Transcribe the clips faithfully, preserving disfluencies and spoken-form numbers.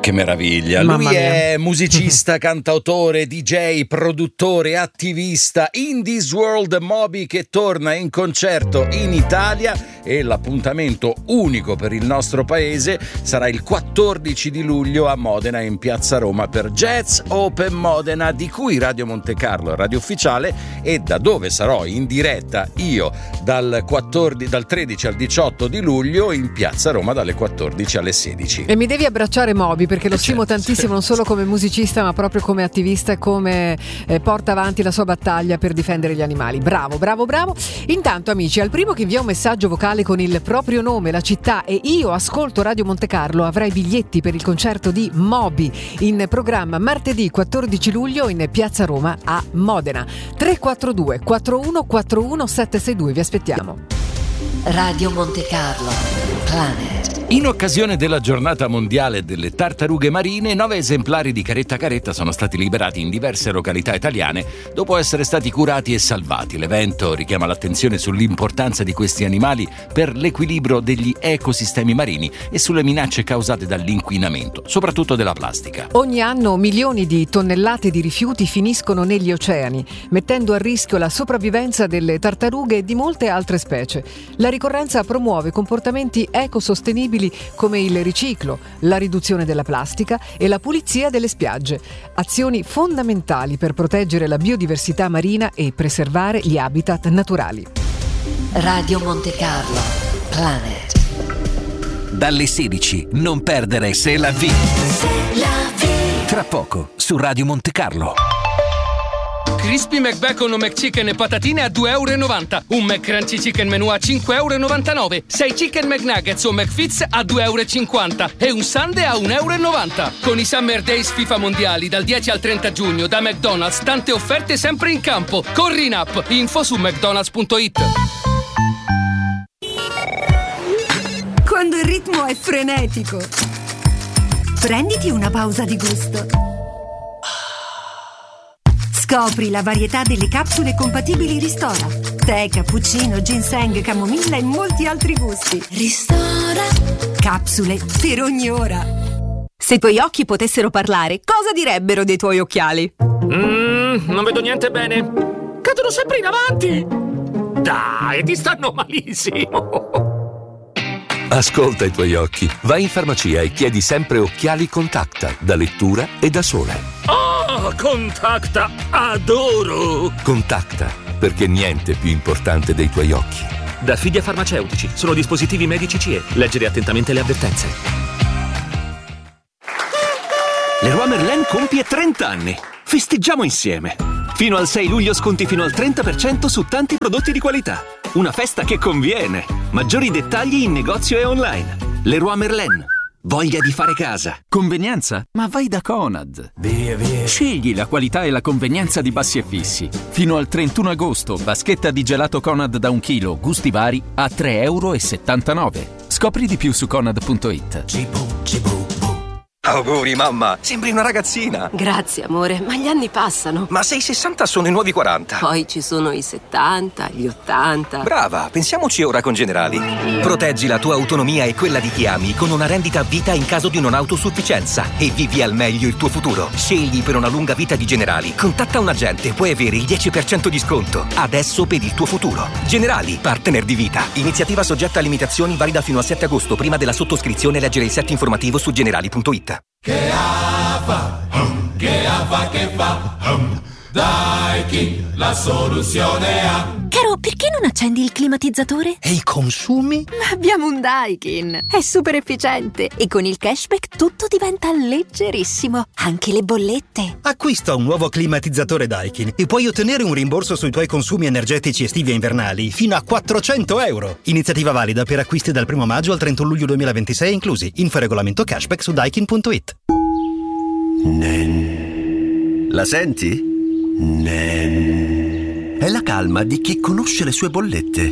Che meraviglia. Lui è musicista, cantautore, D J, produttore, attivista. In This World, Moby che torna in concerto in Italia, e l'appuntamento unico per il nostro paese sarà il quattordici di luglio a Modena, in Piazza Roma, per Jazz Open Modena, di cui Radio Monte Carlo è radio ufficiale, e da dove sarò in diretta io dal, quattordici, dal tredici al diciotto di luglio in Piazza Roma dalle quattordici alle sedici. E mi devi abbracciare, Moby, perché lo stimo certo, tantissimo, certo. non solo come musicista ma proprio come attivista e come eh, porta avanti la sua battaglia per difendere gli animali. Bravo, bravo, bravo. Intanto, amici, al primo che invia un messaggio vocale con il proprio nome, la città e "io ascolto Radio Monte Carlo", avrai biglietti per il concerto di Moby, in programma martedì quattordici luglio in Piazza Roma a Modena. Tre quattro due quattro uno quattro uno sette sei due, vi aspettiamo. Radio Monte Carlo Planet. In occasione della giornata mondiale delle tartarughe marine, nove esemplari di Caretta Caretta sono stati liberati in diverse località italiane dopo essere stati curati e salvati. L'evento richiama l'attenzione sull'importanza di questi animali per l'equilibrio degli ecosistemi marini e sulle minacce causate dall'inquinamento, soprattutto della plastica. Ogni anno milioni di tonnellate di rifiuti finiscono negli oceani, mettendo a rischio la sopravvivenza delle tartarughe e di molte altre specie. La ricorrenza promuove comportamenti ecosostenibili come il riciclo, la riduzione della plastica e la pulizia delle spiagge, azioni fondamentali per proteggere la biodiversità marina e preservare gli habitat naturali. Radio Monte Carlo Planet. Dalle sedici, non perdere Se la vi. Tra poco su Radio Monte Carlo. Crispy McBacon o McChicken e patatine a due euro e novanta. Un McCrunchy Chicken Menù a cinque euro e novantanove. sei Chicken McNuggets o McFits a due euro e cinquanta. E un sundae a un euro e novanta. Con i Summer Days FIFA mondiali dal dieci al trenta giugno da McDonald's, tante offerte sempre in campo. Corri in app. Info su mcdonalds punto it. Quando il ritmo è frenetico, prenditi una pausa di gusto. Scopri la varietà delle capsule compatibili Ristora. Tè, cappuccino, ginseng, camomilla e molti altri gusti. Ristora. Capsule per ogni ora. Se i tuoi occhi potessero parlare, cosa direbbero dei tuoi occhiali? Mmm, non vedo niente bene. Cadono sempre in avanti. Dai, ti stanno malissimo. Ascolta i tuoi occhi. Vai in farmacia e chiedi sempre occhiali Contacta, da lettura e da sole. Oh, Contacta, adoro! Contacta, perché niente è più importante dei tuoi occhi. Da Fidia Farmaceutici, sono dispositivi medici C E. Leggere attentamente le avvertenze. Leroy Merlin compie trenta anni. Festeggiamo insieme. Fino al sei luglio sconti fino al trenta per cento su tanti prodotti di qualità. Una festa che conviene. Maggiori dettagli in negozio e online. Leroy Merlin. Voglia di fare casa. Convenienza? Ma vai da Conad. Via, via. Scegli la qualità e la convenienza di Bassi e Fissi. Fino al trentuno agosto, vaschetta di gelato Conad da un chilo, gusti vari, a tre euro e settantanove. Scopri di più su conad punto it. Cibo, cibo. Auguri mamma, sembri una ragazzina. Grazie amore, ma gli anni passano. Ma se i sessanta sono i nuovi quaranta. Poi ci sono i settanta, gli ottanta. Brava, pensiamoci ora con Generali. Proteggi la tua autonomia e quella di chi ami con una rendita a vita in caso di non autosufficienza e vivi al meglio il tuo futuro. Scegli per una lunga vita di Generali. Contatta un agente, puoi avere il dieci per cento di sconto. Adesso per il tuo futuro. Generali, partner di vita. Iniziativa soggetta a limitazioni, valida fino al sette agosto. Prima della sottoscrizione leggere il set informativo su generali punto it. Che fa, hum, che fa, che fa, hum. Daikin, la soluzione ha. Caro, perché non accendi il climatizzatore? E i consumi? Ma abbiamo un Daikin, è super efficiente e con il cashback tutto diventa leggerissimo, anche le bollette. Acquista un nuovo climatizzatore Daikin e puoi ottenere un rimborso sui tuoi consumi energetici estivi e invernali fino a quattrocento euro. Iniziativa valida per acquisti dal primo maggio al trentuno luglio duemilaventisei inclusi. Info regolamento cashback su daikin punto it. Nen. La senti? Nen. È la calma di chi conosce le sue bollette.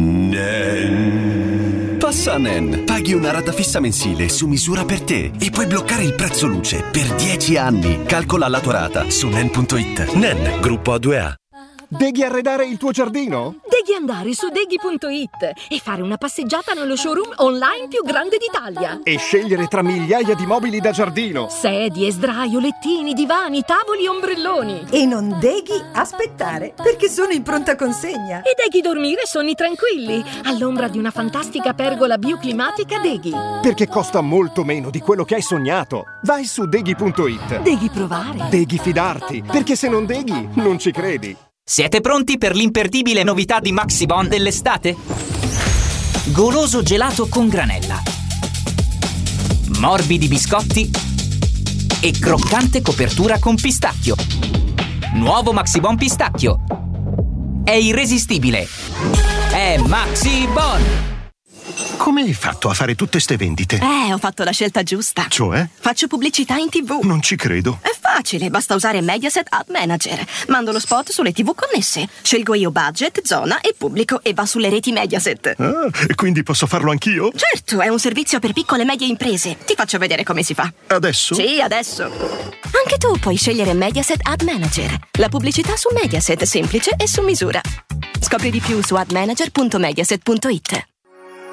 Nen. Passa a Nen. Paghi una rata fissa mensile su misura per te e puoi bloccare il prezzo luce per dieci anni. Calcola la tua rata su nen punto it. Nen, gruppo A due A. Deghi arredare il tuo giardino? Devi andare su deghi punto it e fare una passeggiata nello showroom online più grande d'Italia. E scegliere tra migliaia di mobili da giardino. Sedie, sdraio, lettini, divani, tavoli e ombrelloni. E non deghi aspettare, perché sono in pronta consegna. E deghi dormire sonni tranquilli, all'ombra di una fantastica pergola bioclimatica Deghi. Perché costa molto meno di quello che hai sognato. Vai su deghi punto it. Deghi provare. Deghi fidarti, perché se non deghi, non ci credi. Siete pronti per l'imperdibile novità di Maxibon dell'estate? Goloso gelato con granella, morbidi biscotti e croccante copertura con pistacchio. Nuovo Maxibon pistacchio. È irresistibile. È Maxibon! Come hai fatto a fare tutte ste vendite? Eh, ho fatto la scelta giusta. Cioè? Faccio pubblicità in tivù. Non ci credo. È facile, basta usare Mediaset Ad Manager. Mando lo spot sulle tivù connesse. Scelgo io budget, zona e pubblico e va sulle reti Mediaset. Ah, e quindi posso farlo anch'io? Certo, è un servizio per piccole e medie imprese. Ti faccio vedere come si fa. Adesso? Sì, adesso. Anche tu puoi scegliere Mediaset Ad Manager. La pubblicità su Mediaset, semplice e su misura. Scopri di più su ad manager punto mediaset punto it.